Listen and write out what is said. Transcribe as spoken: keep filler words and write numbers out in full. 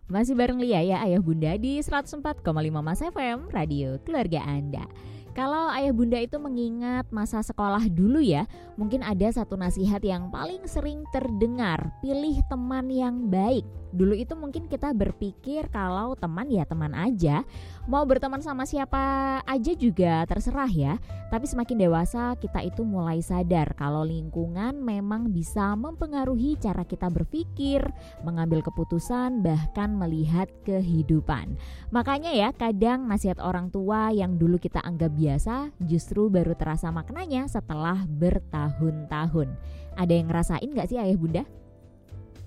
Masih bareng Lia ya, Ayah Bunda di seratus empat koma lima Mas F M, Radio Keluarga Anda. Kalau ayah bunda itu mengingat masa sekolah dulu ya, mungkin ada satu nasihat yang paling sering terdengar, pilih teman yang baik. Dulu itu mungkin kita berpikir kalau teman ya teman aja, mau berteman sama siapa aja juga terserah ya. Tapi semakin dewasa kita itu mulai sadar kalau lingkungan memang bisa mempengaruhi cara kita berpikir, mengambil keputusan, bahkan melihat kehidupan. Makanya ya kadang nasihat orang tua yang dulu kita anggap biasa justru baru terasa maknanya setelah bertahun-tahun. Ada yang ngerasain gak sih ayah bunda?